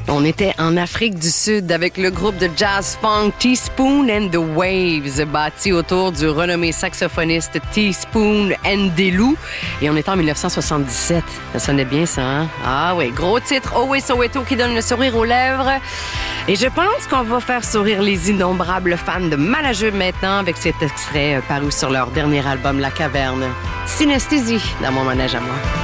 On était en Afrique du Sud avec le groupe de jazz-funk Teaspoon and the Waves, bâti autour du renommé saxophoniste Teaspoon Ndelou. Et on est en 1977. Ça sonnait bien, ça, hein? Ah oui, gros titre, Always Soweto, qui donne le sourire aux lèvres. Et je pense qu'on va faire sourire les innombrables fans de Malajube maintenant avec cet extrait paru sur leur dernier album La Caverne. Synesthésie dans mon manège à moi.